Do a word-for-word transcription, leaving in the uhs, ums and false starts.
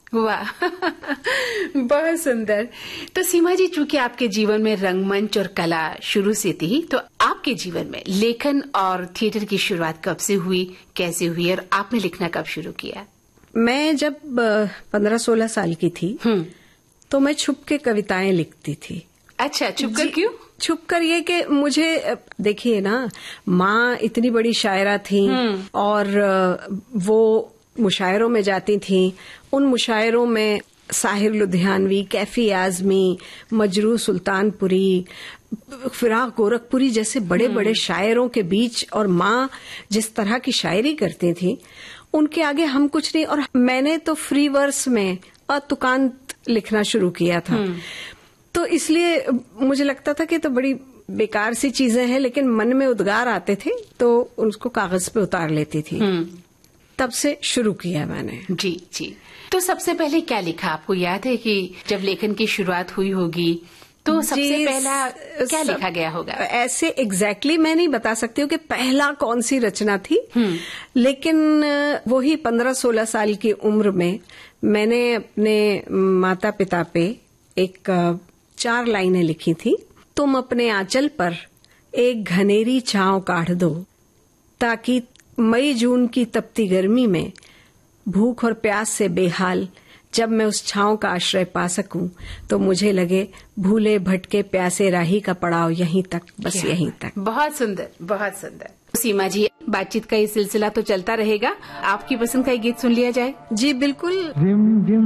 वाह बहुत सुंदर। तो सीमा जी, चूंकि आपके जीवन में रंगमंच और कला शुरू से थी, तो आपके जीवन में लेखन और थिएटर की शुरुआत कब से हुई, कैसे हुई और आपने लिखना कब शुरू किया? मैं जब पंद्रह सोलह साल की थी तो मैं छुप के कविताएं लिखती थी। अच्छा, छुप कर क्यों? छुप कर ये कि मुझे, देखिए ना, माँ इतनी बड़ी शायरा थी और वो मुशायरों में जाती थी। उन मुशायरों में साहिर लुधियानवी, कैफी आजमी, मजरू सुल्तानपुरी, फिराक गोरखपुरी जैसे बड़े बड़े शायरों के बीच, और माँ जिस तरह की शायरी करती थी उनके आगे हम कुछ नहीं। और मैंने तो फ्री वर्स में अतुकांत लिखना शुरू किया था, तो इसलिए मुझे लगता था कि तो बड़ी बेकार सी चीजें हैं, लेकिन मन में उद्गार आते थे तो उसको कागज पे उतार लेती थी। तब से शुरू किया मैंने। जी जी। तो सबसे पहले क्या लिखा? आपको याद है कि जब लेखन की शुरुआत हुई होगी तो सबसे पहला क्या सब, लिखा गया होगा? ऐसे एग्जैक्टली exactly मैं नहीं बता सकती हूँ कि पहला कौन सी रचना थी, लेकिन वही पंद्रह सोलह साल की उम्र में मैंने अपने माता पिता पे एक चार लाइनें लिखी थी। तुम अपने आंचल पर एक घनेरी छांव काढ़ दो, ताकि मई जून की तपती गर्मी में भूख और प्यास से बेहाल जब मैं उस छांव का आश्रय पा सकूं, तो मुझे लगे भूले भटके प्यासे राही का पड़ाव यहीं तक, बस यहीं तक। बहुत सुंदर, बहुत सुंदर। सीमा जी, बातचीत का ये सिलसिला तो चलता रहेगा। आपकी पसंद का एक गीत सुन लिया जाए? जी बिल्कुल।